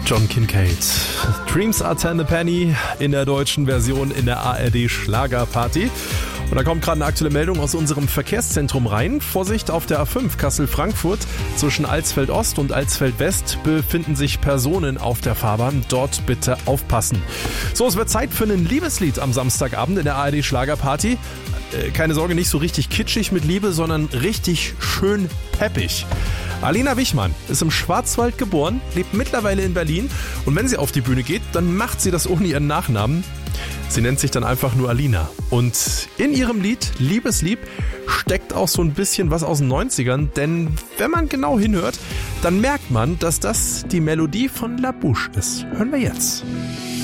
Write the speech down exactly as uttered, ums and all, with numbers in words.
John Kincade. Dreams are ten a penny in der deutschen Version in der A R D Schlagerparty. Und da kommt gerade eine aktuelle Meldung aus unserem Verkehrszentrum rein. Vorsicht, auf der A fünf Kassel-Frankfurt zwischen Alsfeld-Ost und Alsfeld-West befinden sich Personen auf der Fahrbahn. Dort bitte aufpassen. So, es wird Zeit für ein Liebeslied am Samstagabend in der A R D Schlagerparty. Äh, keine Sorge, nicht so richtig kitschig mit Liebe, sondern richtig schön peppig. Alina Wichmann ist im Schwarzwald geboren, lebt mittlerweile in Berlin und wenn sie auf die Bühne geht, dann macht sie das ohne ihren Nachnamen. Sie nennt sich dann einfach nur Alina. Und in ihrem Lied Liebeslieb steckt auch so ein bisschen was aus den neunzigern, denn wenn man genau hinhört, dann merkt man, dass das die Melodie von La Bouche ist. Hören wir jetzt.